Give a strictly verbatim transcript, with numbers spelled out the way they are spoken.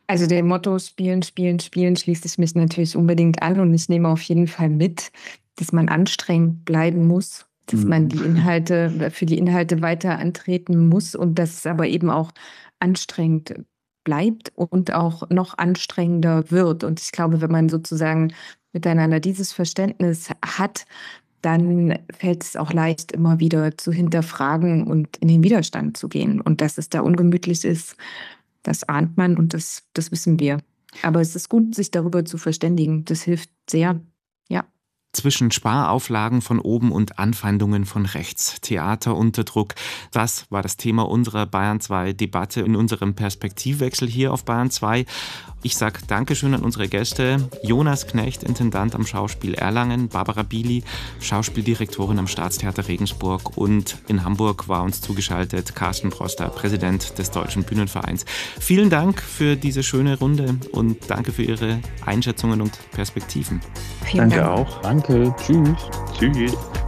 Also dem Motto Spielen, Spielen, Spielen schließe ich mich natürlich unbedingt an und ich nehme auf jeden Fall mit, dass man anstrengend bleiben muss, dass man Mhm. die Inhalte für die Inhalte weiter antreten muss und dass es aber eben auch anstrengend bleibt und auch noch anstrengender wird. Und ich glaube, wenn man sozusagen miteinander dieses Verständnis hat, dann fällt es auch leicht, immer wieder zu hinterfragen und in den Widerstand zu gehen. Und dass es da ungemütlich ist, das ahnt man und das, das wissen wir. Aber es ist gut, sich darüber zu verständigen. Das hilft sehr. Ja. Zwischen Sparauflagen von oben und Anfeindungen von rechts, Theater unter Druck. Das war das Thema unserer Bayern zwei Debatte in unserem Perspektivwechsel hier auf Bayern zwei. Ich sage Dankeschön an unsere Gäste. Jonas Knecht, Intendant am Schauspiel Erlangen, Barbara Bili, Schauspieldirektorin am Staatstheater Regensburg, und in Hamburg war uns zugeschaltet Carsten Proster, Präsident des Deutschen Bühnenvereins. Vielen Dank für diese schöne Runde und danke für Ihre Einschätzungen und Perspektiven. Vielen Danke Dank. auch. Danke. Tschüss. Tschüss.